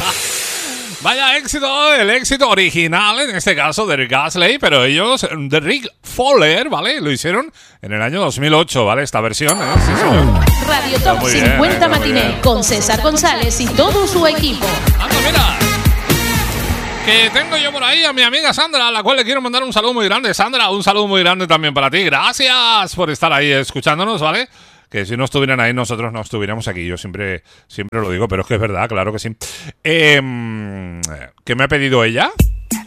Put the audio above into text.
Vaya éxito, el éxito original, en este caso de Rick Astley, pero ellos, de Rick Fowler, ¿vale? Lo hicieron en el año 2008, ¿vale? Esta versión, sí, señor. Radio Top Muy 50 bien, Matiné con César González y todo su equipo. ¡Anda, mira! Que tengo yo por ahí a mi amiga Sandra, a la cual le quiero mandar un saludo muy grande. Sandra, un saludo muy grande también para ti. Gracias por estar ahí escuchándonos, ¿vale? Que si no estuvieran ahí, nosotros no estuviéramos aquí. Yo siempre lo digo, pero es que es verdad, claro que sí. ¿Qué me ha pedido ella?